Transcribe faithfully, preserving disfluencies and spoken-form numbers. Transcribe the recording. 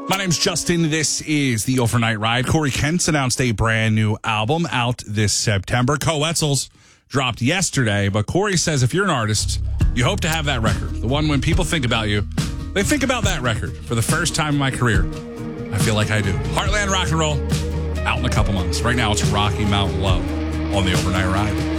My name's Justin. This is the Overnight Ride. Corey Kent's announced a brand new album out this September. Co-Wetzel's dropped yesterday, but Corey says if you're an artist, you hope to have that record. The one when people think about you, they think about that record. For the first time in my career, I feel like I do. Heartland Rock and Roll, out in a couple months. Right now, it's Rocky Mountain Low on the Overnight Ride.